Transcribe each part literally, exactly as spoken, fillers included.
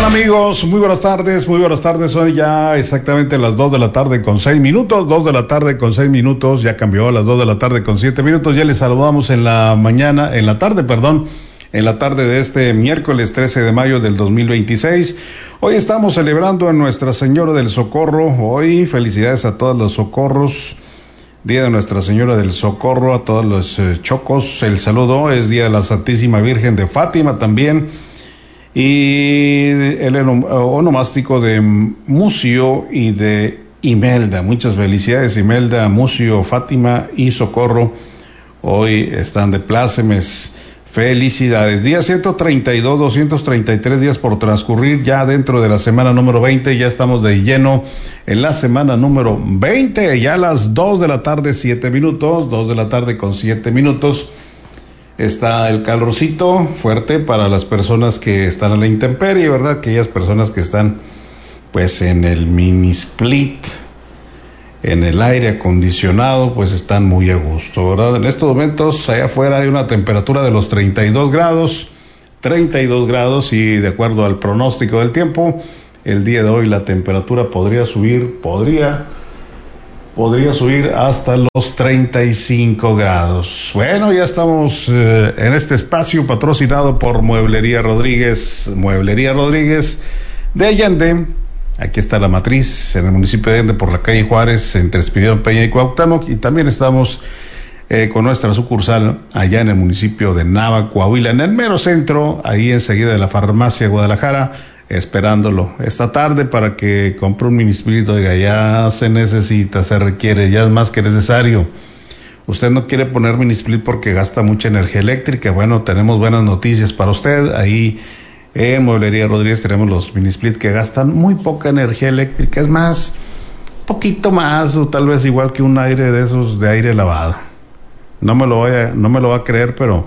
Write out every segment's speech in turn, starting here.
tal, amigos? Muy buenas tardes, muy buenas tardes. Son ya exactamente las dos de la tarde con seis minutos, dos de la tarde con seis minutos, ya cambió a las dos de la tarde con siete minutos. Ya les saludamos en la mañana, en la tarde, perdón, en la tarde de este miércoles trece de mayo del dos mil veintiséis. Hoy estamos celebrando a Nuestra Señora del Socorro. Hoy, felicidades a todos los socorros. Día de Nuestra Señora del Socorro, a todos los eh, chocos. El saludo es Día de la Santísima Virgen de Fátima también. Y el onomástico de Mucio y de Imelda. Muchas felicidades, Imelda, Mucio, Fátima y Socorro. Hoy están de plácemes. Felicidades. Día ciento treinta y dos, doscientos treinta y tres días por transcurrir ya dentro de la semana número veinte. Ya estamos de lleno en la semana número veinte. Ya a las dos de la tarde, siete minutos. dos de la tarde con siete minutos. Está el calorcito fuerte para las personas que están a la intemperie, ¿verdad? Aquellas personas que están pues en el mini split, en el aire acondicionado, pues están muy a gusto, ¿verdad? En estos momentos allá afuera hay una temperatura de los treinta y dos grados, treinta y dos grados, y de acuerdo al pronóstico del tiempo, el día de hoy la temperatura podría subir, podría... podría subir hasta los treinta y cinco grados. Bueno, ya estamos eh, en este espacio patrocinado por Mueblería Rodríguez, Mueblería Rodríguez de Allende. Aquí está la matriz en el municipio de Allende por la calle Juárez, entre Espiridión Peña y Cuauhtémoc, y también estamos eh, con nuestra sucursal allá en el municipio de Nava, Coahuila, en el mero centro, ahí enseguida de la farmacia Guadalajara, esperándolo esta tarde para que compre un mini split. Oiga, ya se necesita, se requiere, ya es más que necesario. Usted no quiere poner mini split porque gasta mucha energía eléctrica. Bueno, tenemos buenas noticias para usted. Ahí en Mueblería Rodríguez tenemos los mini split que gastan muy poca energía eléctrica, es más, poquito más, o tal vez igual que un aire de esos de aire lavado. No me lo vaya, no me lo va a creer, pero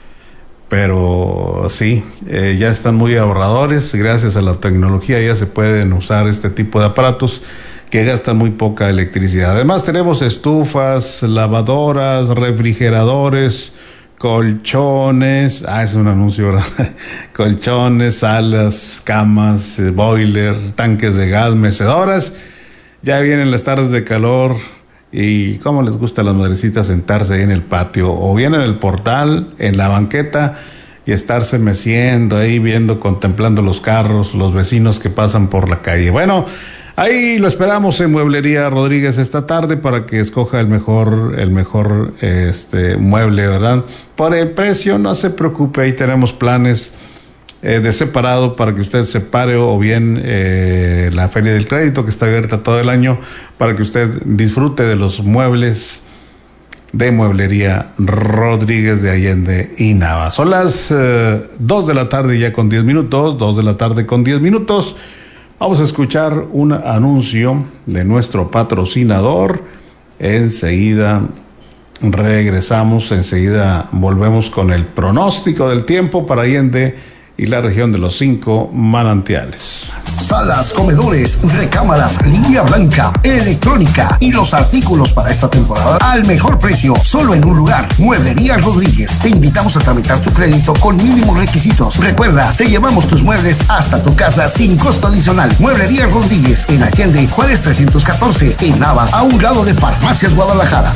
Pero sí, eh, ya están muy ahorradores. Gracias a la tecnología ya se pueden usar este tipo de aparatos que gastan muy poca electricidad. Además tenemos estufas, lavadoras, refrigeradores, colchones. Ah, es un anuncio, ¿verdad? Colchones, salas, camas, eh, boiler, tanques de gas, mecedoras. Ya vienen las tardes de calor. Y cómo les gusta a las madrecitas sentarse ahí en el patio, o bien en el portal, en la banqueta, y estarse meciendo ahí, viendo, contemplando los carros, los vecinos que pasan por la calle. Bueno, ahí lo esperamos en Mueblería Rodríguez esta tarde para que escoja el mejor, el mejor este mueble, ¿verdad? Por el precio, no se preocupe, ahí tenemos planes Eh, de separado para que usted separe, o bien eh, la Feria del Crédito, que está abierta todo el año, para que usted disfrute de los muebles de Mueblería Rodríguez de Allende y Nava. Son las eh, dos de la tarde ya con diez minutos, dos de la tarde con diez minutos. Vamos a escuchar un anuncio de nuestro patrocinador. Enseguida regresamos, enseguida volvemos con el pronóstico del tiempo para Allende y la región de los cinco manantiales. Salas, comedores, recámaras, línea blanca, electrónica y los artículos para esta temporada al mejor precio, solo en un lugar. Mueblería Rodríguez. Te invitamos a tramitar tu crédito con mínimos requisitos. Recuerda, te llevamos tus muebles hasta tu casa sin costo adicional. Mueblería Rodríguez en Allende, Juárez trescientos catorce, en Nava, a un lado de Farmacias Guadalajara.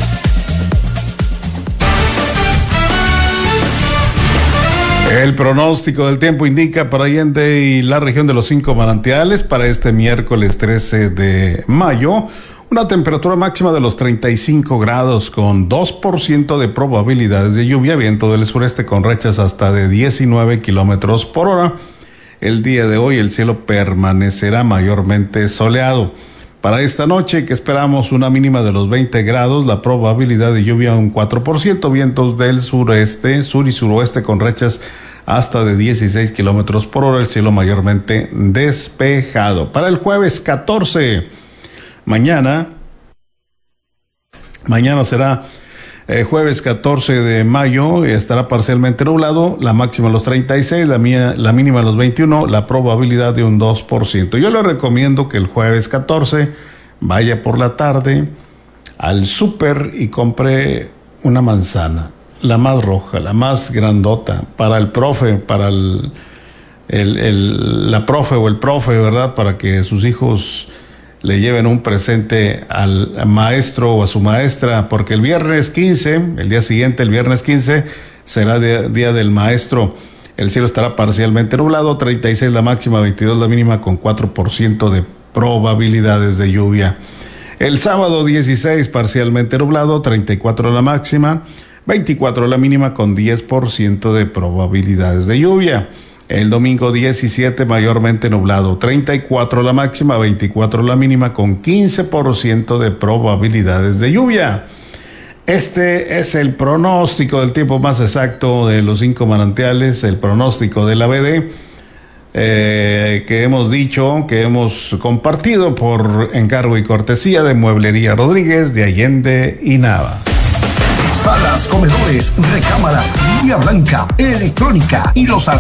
El pronóstico del tiempo indica para Allende y la región de los cinco manantiales para este miércoles trece de mayo una temperatura máxima de los treinta y cinco grados con dos por ciento de probabilidades de lluvia, viento del sureste con rachas hasta de diecinueve kilómetros por hora. El día de hoy el cielo permanecerá mayormente soleado. Para esta noche, que esperamos una mínima de los veinte grados, la probabilidad de lluvia un cuatro por ciento, vientos del sureste, sur y suroeste con rachas hasta de dieciséis kilómetros por hora, el cielo mayormente despejado. Para el jueves catorce, mañana, mañana será eh, jueves catorce de mayo, estará parcialmente nublado, la máxima a los treinta y seis, la, mía, la mínima a los veintiuno, la probabilidad de un dos por ciento. Yo le recomiendo que el jueves catorce vaya por la tarde al súper y compre una manzana, la más roja, la más grandota, para el profe, para el el, el, la profe o el profe, ¿verdad? Para que sus hijos le lleven un presente al maestro o a su maestra, porque el viernes quince, el día siguiente, el viernes quince, será de, día del maestro. El cielo estará parcialmente nublado, treinta y seis la máxima, veintidós la mínima, con cuatro por ciento de probabilidades de lluvia. El sábado dieciséis, parcialmente nublado, treinta y cuatro la máxima, veinticuatro la mínima, con diez por ciento de probabilidades de lluvia. El domingo diecisiete, mayormente nublado, treinta y cuatro la máxima, veinticuatro la mínima, con quince por ciento de probabilidades de lluvia. Este es el pronóstico del tiempo más exacto de los cinco manantiales, el pronóstico de la B D, eh, que hemos dicho, que hemos compartido por encargo y cortesía de Mueblería Rodríguez de Allende y Nava. Salas, comedores, recámaras, línea blanca, electrónica y los